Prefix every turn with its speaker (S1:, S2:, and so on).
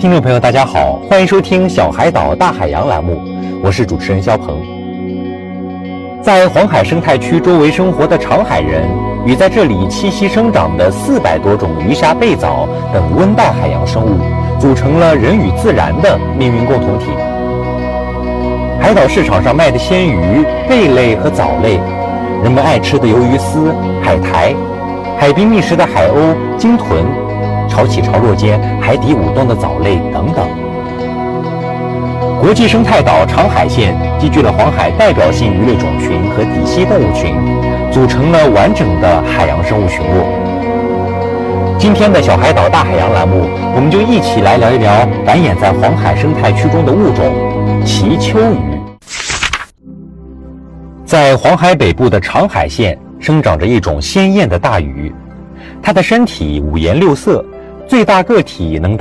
S1: 听众朋友大家好，欢迎收听小海岛大海洋栏目，我是主持人肖鹏。在黄海生态区周围生活的长海人与在这里栖息生长的400多种鱼虾贝藻等温带海洋生物，组成了人与自然的命运共同体。海岛市场上卖的鲜鱼、贝类和藻类，人们爱吃的鱿鱼丝、海苔，海滨觅食的海鸥、鲸豚，潮起潮落间海底舞动的藻类等等。国际生态岛长海县集聚了黄海代表性鱼类种群和底栖动物群，组成了完整的海洋生物群落。今天的小海岛大海洋栏目，我们就一起来聊一聊繁衍在黄海生态区中的物种鳍鳅鱼。在黄海北部的长海县生长着一种鲜艳的大鱼，它的身体五颜六色，最大个体能达